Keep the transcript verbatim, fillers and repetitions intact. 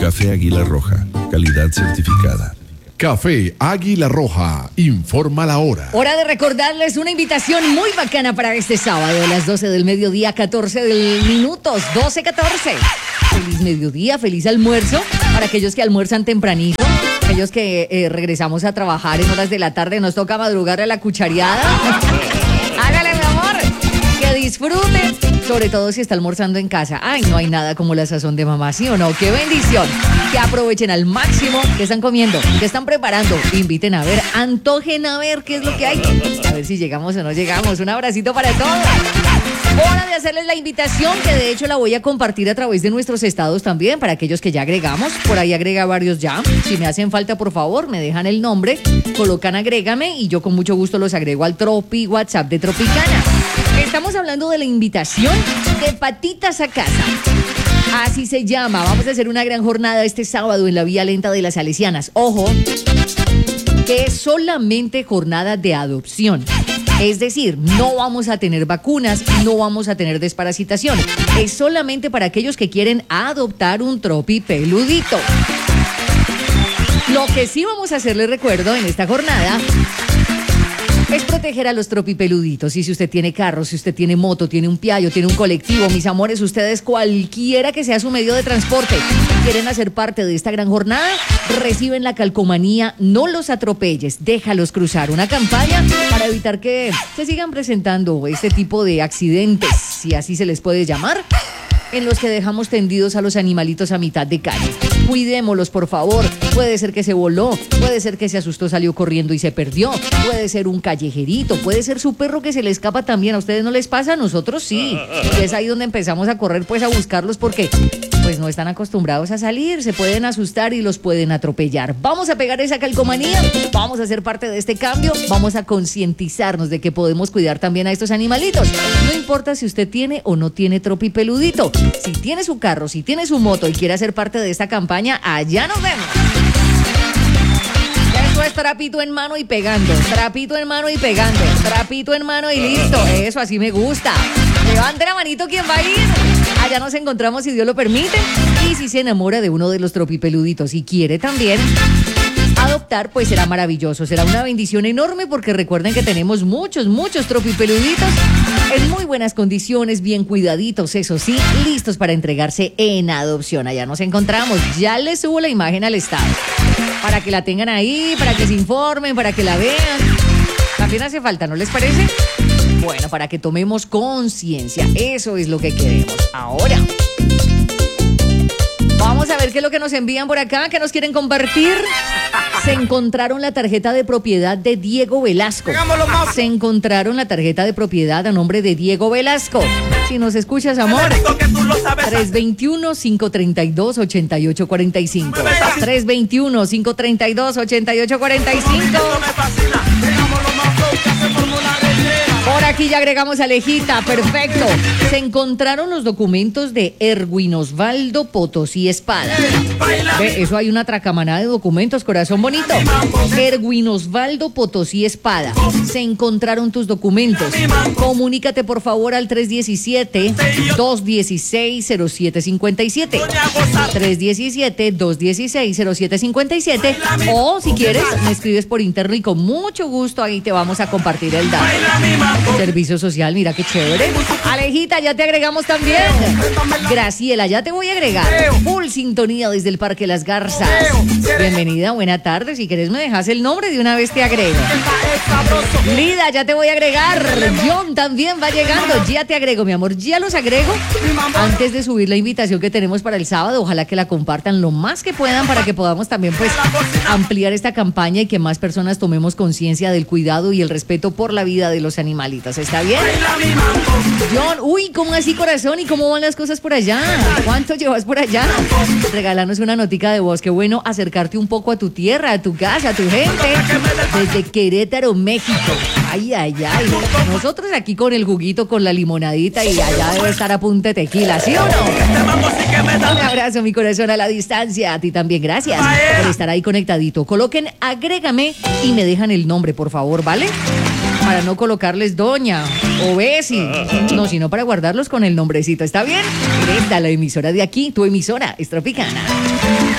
Café Águila Roja, calidad certificada. Café Águila Roja, informa la hora. Hora de recordarles una invitación muy bacana para este sábado, a las doce del mediodía, catorce del minutos, doce catorce. Feliz mediodía, feliz almuerzo para aquellos que almuerzan tempranito, aquellos que eh, regresamos a trabajar en horas de la tarde, nos toca madrugar a la cuchareada. Hágale, mi amor, que disfrute, sobre todo si está almorzando en casa. Ay, no hay nada como la sazón de mamá, ¿sí o no? ¡Qué bendición! Que aprovechen al máximo. ¿Qué están comiendo? ¿Qué están preparando? Inviten a ver, antojen a ver qué es lo que hay. A ver si llegamos o no llegamos. Un abracito para todos. Hora de hacerles la invitación, que de hecho la voy a compartir a través de nuestros estados también, para aquellos que ya agregamos. Por ahí agrega varios ya. Si me hacen falta, por favor, me dejan el nombre, colocan agrégame y yo con mucho gusto los agrego al Tropi WhatsApp de Tropicana. Estamos hablando de la invitación de Patitas a Casa. Así se llama. Vamos a hacer una gran jornada este sábado en la Vía Lenta de las Salesianas. Ojo, que es solamente jornada de adopción. Es decir, no vamos a tener vacunas, no vamos a tener desparasitación. Es solamente para aquellos que quieren adoptar un tropi peludito. Lo que sí vamos a hacerles recuerdo en esta jornada es proteger a los tropipeluditos. Y si usted tiene carro, si usted tiene moto, tiene un piallo, tiene un colectivo, mis amores, ustedes cualquiera que sea su medio de transporte, quieren hacer parte de esta gran jornada, reciben la calcomanía No los atropelles, déjalos cruzar. Una campaña para evitar que se sigan presentando este tipo de accidentes, si así se les puede llamar, en los que dejamos tendidos a los animalitos a mitad de calle. Cuidémoslos, por favor. Puede ser que se voló, puede ser que se asustó, salió corriendo y se perdió, puede ser un callejerito, puede ser su perro que se le escapa también. ¿A ustedes no les pasa? A nosotros sí. Y es ahí donde empezamos a correr pues a buscarlos, porque pues no están acostumbrados a salir, se pueden asustar y los pueden atropellar. Vamos a pegar esa calcomanía, vamos a ser parte de este cambio, vamos a concientizarnos de que podemos cuidar también a estos animalitos. No importa si usted tiene o no tiene tropi peludito. Si tiene su carro, si tiene su moto y quiere hacer parte de esta campaña, allá nos vemos. Eso es trapito en mano y pegando, trapito en mano y pegando, trapito en mano y listo. Eso, así me gusta. Levante la manito quien va a ir. Allá nos encontramos si Dios lo permite. Y si se enamora de uno de los tropipeluditos y quiere también adoptar, pues será maravilloso, será una bendición enorme, porque recuerden que tenemos muchos, muchos tropipeluditos en muy buenas condiciones, bien cuidaditos, eso sí, listos para entregarse en adopción. Allá nos encontramos, ya les subo la imagen al estado, para que la tengan ahí, para que se informen, para que la vean. También hace falta, ¿no les parece? Bueno, para que tomemos conciencia, eso es lo que queremos. Ahora vamos a ver qué es lo que nos envían por acá, que nos quieren compartir. Se encontraron la tarjeta de propiedad de Diego Velasco. Se encontraron la tarjeta de propiedad a nombre de Diego Velasco. Si nos escuchas, amor, tres dos uno, cinco tres dos, ocho ocho cuatro cinco. tres dos uno, cinco tres dos, ocho ocho cuatro cinco. Por aquí ya agregamos a Alejita, perfecto. Se encontraron los documentos de Erwin Osvaldo Potosí Espada. Ve, eso hay una tracamanada de documentos, corazón bonito. Erwin Osvaldo Potosí Espada. Se encontraron tus documentos. Comunícate por favor al tres uno siete, dos uno seis, cero siete cinco siete. tres uno siete, dos uno seis, cero siete cinco siete. O si quieres, me escribes por interno y con mucho gusto ahí te vamos a compartir el dato. Servicio social, mira qué chévere. Alejita, ya te agregamos también. Graciela, ya te voy a agregar. Full sintonía desde el Parque Las Garzas. Bienvenida, buena tarde. Si quieres me dejas el nombre, de una vez te agrego. Lida, ya te voy a agregar. John también va llegando. Ya te agrego, mi amor. Ya los agrego. Antes de subir la invitación que tenemos para el sábado, ojalá que la compartan lo más que puedan, para que podamos también pues ampliar esta campaña y que más personas tomemos conciencia del cuidado y el respeto por la vida de los animalitos. ¿Está bien? John, uy, ¿cómo así, corazón? ¿Y cómo van las cosas por allá? ¿Cuánto llevas por allá? Regálanos una notica de voz. Qué bueno acercarte un poco a tu tierra, a tu casa, a tu gente. Desde Querétaro, México. Ay, ay, ay. Nosotros aquí con el juguito, con la limonadita, y allá debe estar a punta de tequila, ¿sí o no? Un abrazo, mi corazón, a la distancia. A ti también, gracias por estar ahí conectadito. Coloquen agrégame y me dejan el nombre, por favor, ¿vale? Para no colocarles doña o Besi, no, sino para guardarlos con el nombrecito. ¿Está bien? Esta, la emisora de aquí, tu emisora es Tropicana.